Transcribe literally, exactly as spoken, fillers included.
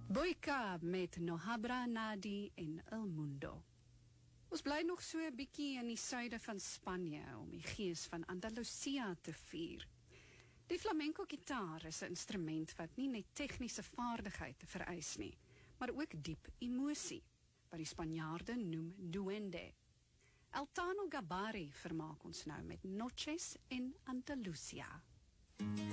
Boika met Nohabra Nadi en El Mundo. Ons bly nog so 'n bietjie in die suide van Spanje om die gees van Andalusia te vier. Die flamenco gitaar is 'n instrument wat nie net tegniese vaardigheid vereis nie, maar ook diep emosie, wat die Spanjaarde noem duende. Eltano Gabari vermaak ons nou met Noches en Andalusia.